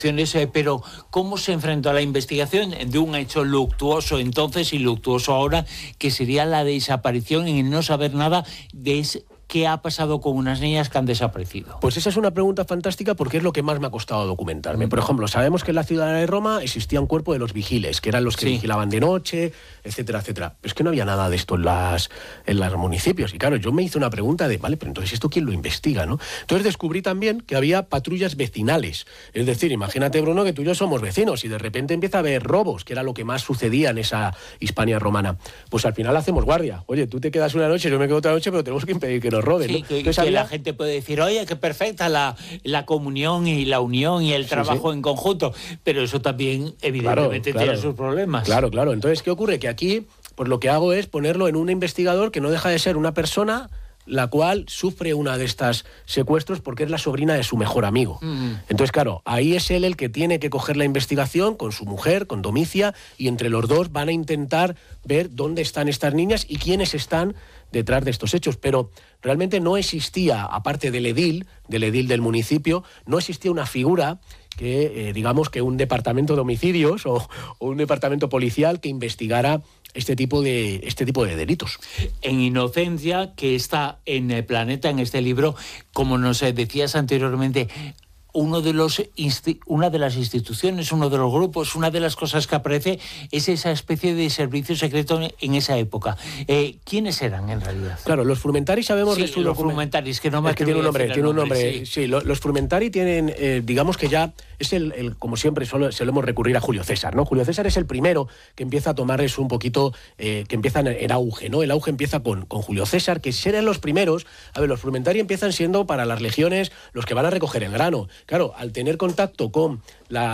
Pero ¿cómo se enfrentó a la investigación de un hecho luctuoso entonces y luctuoso ahora, que sería la desaparición y no saber nada de qué ha pasado con unas niñas que han desaparecido? Pues esa es una pregunta fantástica porque es lo que más me ha costado documentarme. Por ejemplo, sabemos que en la ciudad de Roma existía un cuerpo de los vigiles, que eran los que vigilaban de noche, etcétera, etcétera. Pero es que no había nada de esto en los municipios. Y claro, yo me hice una pregunta de, vale, pero entonces ¿esto quién lo investiga, no? Entonces descubrí también que había patrullas vecinales. Es decir, imagínate, Bruno, que tú y yo somos vecinos y de repente empieza a haber robos, que era lo que más sucedía en esa Hispania romana. Pues al final hacemos guardia. Oye, tú te quedas una noche, yo me quedo otra noche, pero tenemos que impedir que nos roben, sí, ¿no? Que la gente puede decir, oye, qué perfecta la comunión y la unión y el trabajo en conjunto, pero eso también evidentemente tiene sus problemas. Claro. Entonces, ¿qué ocurre? Que aquí, pues lo que hago es ponerlo en un investigador que no deja de ser una persona la cual sufre una de estas secuestros porque es la sobrina de su mejor amigo. Entonces, claro, ahí es él el que tiene que coger la investigación con su mujer, con Domicia, y entre los dos van a intentar ver dónde están estas niñas y quiénes están detrás de estos hechos. Pero realmente no existía, aparte del edil del municipio, no existía una figura que, digamos, que un departamento de homicidios o un departamento policial que investigara este tipo de delitos. En Inocencia, que está en el Planeta, en este libro, como nos decías anteriormente, una de las instituciones, uno de los grupos, una de las cosas que aparece es esa especie de servicio secreto en esa época. ¿Quiénes eran en realidad? Claro, los Frumentari sabemos de su... los Frumentari, que no me tiene un nombre. Sí, los Frumentari tienen, digamos que ya es el como siempre solemos recurrir a Julio César, ¿no? Julio César es el primero que empieza a tomarles un poquito, que empiezan en auge, ¿no? El auge empieza con Julio César, que serán los primeros. A ver, los Frumentari empiezan siendo para las legiones los que van a recoger el grano. Claro, al tener contacto con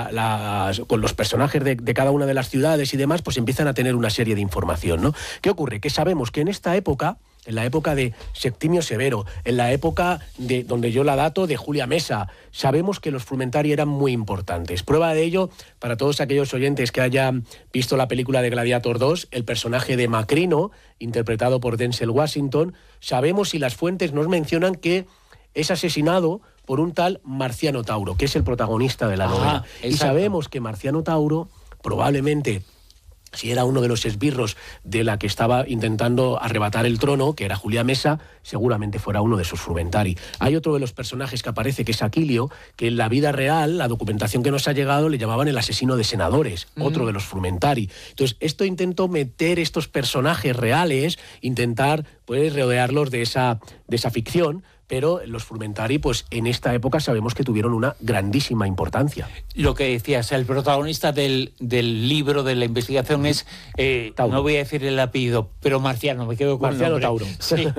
los personajes de cada una de las ciudades y demás, pues empiezan a tener una serie de información, ¿no? ¿Qué ocurre? Que sabemos que en esta época, en la época de Septimio Severo, en la época de donde yo la dato de Julia Mesa, sabemos que los Frumentari eran muy importantes. Prueba de ello, para todos aquellos oyentes que hayan visto la película de Gladiator 2, el personaje de Macrino, interpretado por Denzel Washington, sabemos y las fuentes nos mencionan que es asesinado por un tal Marciano Tauro, que es el protagonista de la novela. Exacto. Y sabemos que Marciano Tauro probablemente, si era uno de los esbirros de la que estaba intentando arrebatar el trono, que era Julia Mesa, seguramente fuera uno de sus Frumentari. Hay otro de los personajes que aparece, que es Aquilio, que en la vida real, la documentación que nos ha llegado, le llamaban el asesino de senadores, otro de los Frumentari. Entonces, esto intento meter estos personajes reales, intentar pues rodearlos de esa ficción, pero los Frumentari, pues en esta época sabemos que tuvieron una grandísima importancia. Lo que decías, el protagonista del libro, de la investigación es, no voy a decir el apellido, pero Marciano, me quedo con Marciano el nombre. Tauro. Sí.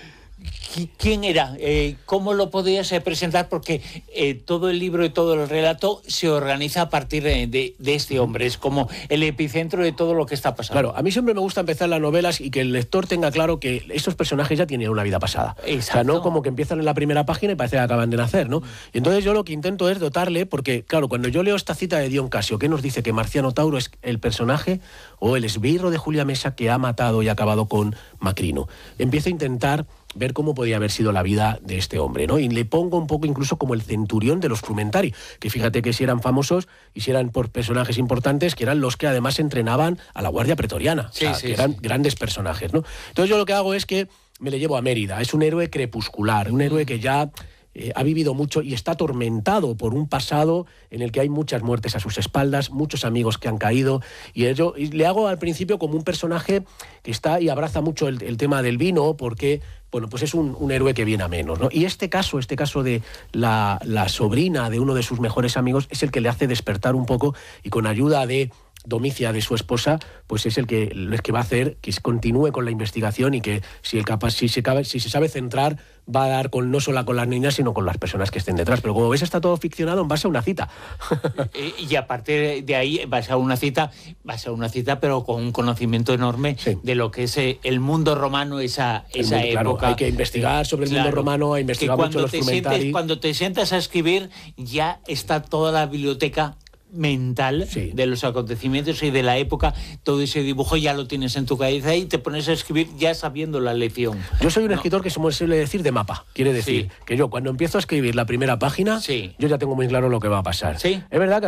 ¿Quién era? ¿Cómo lo podías presentar? Porque todo el libro y todo el relato se organiza a partir de este hombre. Es como el epicentro de todo lo que está pasando. Claro, a mí siempre me gusta empezar las novelas y que el lector tenga claro que estos personajes ya tienen una vida pasada. Exacto. O sea, no como que empiezan en la primera página y parece que acaban de nacer, ¿no? Y entonces yo lo que intento es dotarle, porque claro, cuando yo leo esta cita de Dion Casio, que nos dice que Marciano Tauro es el personaje o el esbirro de Julia Mesa que ha matado y acabado con Macrino, empiezo a intentar ver cómo podía haber sido la vida de este hombre, ¿no? Y le pongo un poco incluso como el centurión de los Frumentari, que fíjate que si eran famosos y si eran por personajes importantes, que eran los que además entrenaban a la Guardia Pretoriana, que eran grandes personajes, ¿no? Entonces yo lo que hago es que me le llevo a Mérida. Es un héroe crepuscular, un héroe que ya ha vivido mucho y está atormentado por un pasado en el que hay muchas muertes a sus espaldas, muchos amigos que han caído, y le hago al principio como un personaje que está y abraza mucho el tema del vino, porque bueno, pues es un héroe que viene a menos, ¿no? Y este caso de la sobrina de uno de sus mejores amigos es el que le hace despertar un poco, y con ayuda de Domicia, de su esposa, pues es el que va a hacer que continúe con la investigación y que si se sabe centrar, va a dar no solo con las niñas, sino con las personas que estén detrás. Pero como ves, está todo ficcionado en base a una cita. Y a partir de ahí, vas a una cita, pero con un conocimiento enorme de lo que es el mundo romano, esa época. Claro, hay que investigar sobre el mundo romano, hay que investigar mucho los Frumentari. Cuando te sientas a escribir, ya está toda la biblioteca mental de los acontecimientos y de la época, todo ese dibujo ya lo tienes en tu cabeza y te pones a escribir ya sabiendo la lección. Yo soy un escritor que se suele decir de mapa. Quiere decir que yo cuando empiezo a escribir la primera página, yo ya tengo muy claro lo que va a pasar. Sí. Es verdad que